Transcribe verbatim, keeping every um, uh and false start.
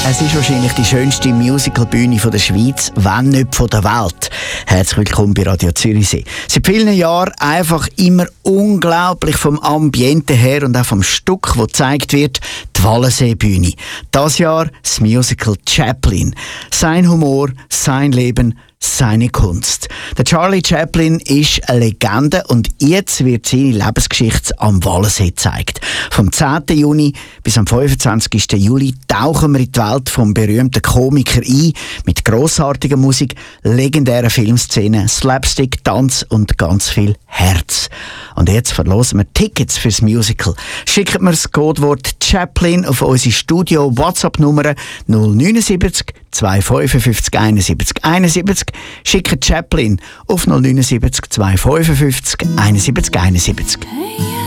Es ist wahrscheinlich die schönste Musicalbühne der Schweiz, wenn nicht von der Welt. Herzlich willkommen bei Radio Zürichsee. Seit vielen Jahren einfach immer unglaublich vom Ambiente her und auch vom Stück, das gezeigt wird, die Wallenseebühne. Das Jahr das Musical Chaplin. Sein Humor, sein Leben, seine Kunst. Der Charlie Chaplin ist eine Legende und jetzt wird seine Lebensgeschichte am Wallensee gezeigt. Vom zehnten Juni bis am fünfundzwanzigsten Juli tauchen wir in die Welt vom berühmten Komiker ein, mit grossartiger Musik, legendären Filmszenen, Slapstick, Tanz und ganz viel Herz. Und jetzt verlosen wir Tickets fürs Musical. Schickt mir das Codewort Chaplin auf unsere Studio-WhatsApp-Nummer null neunundsiebzig zwei fünfundfünfzig einundsiebzig einundsiebzig. Schickt Chaplin auf null neunundsiebzig zwei fünfundfünfzig einundsiebzig einundsiebzig. Hey,